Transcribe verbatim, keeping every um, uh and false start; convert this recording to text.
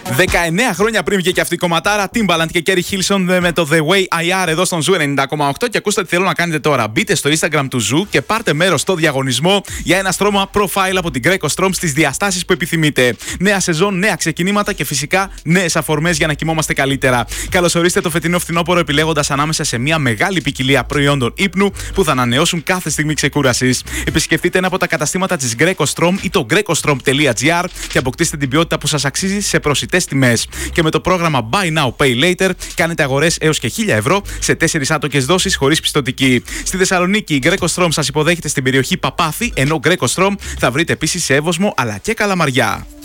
δεκαεννέα χρόνια πριν βγήκε αυτή η κομματάρα, Timbaland και Kerry Hilson με το The Way I Are εδώ στον Ζου ενενήντα κόμμα οκτώ. Και ακούστε τι θέλω να κάνετε τώρα. Μπείτε στο Instagram του Ζου και πάρτε μέρος στο διαγωνισμό για ένα στρώμα profile από την Greco Strom στις διαστάσεις που επιθυμείτε. Νέα σεζόν, νέα ξεκινήματα και φυσικά νέες αφορμές για να κοιμόμαστε καλύτερα. Καλωσορίστε το φετινό φθινόπωρο επιλέγοντας ανάμεσα σε μια μεγάλη ποικιλία προϊόντων ύπνου που θα ανανεώσουν κάθε στιγμή ξεκούρασης. Επισκεφτείτε ένα από τα καταστήματα της Greco Strom ή το greco strom τελεία gr και αποκτήστε την ποιότητα που σας αξίζει σε προσιτές τιμές. Και με το πρόγραμμα Buy Now Pay Later κάνετε αγορές έως και χίλια ευρώ σε τέσσερις άτοκες δόσεις χωρίς πιστωτική. Στη Θεσσαλονίκη η Greco Strom σας υποδέχεται στην περιοχή Παπάθη, ενώ Greco Strom θα βρείτε επίσης σε Εύωσμο αλλά και Καλαμαριά.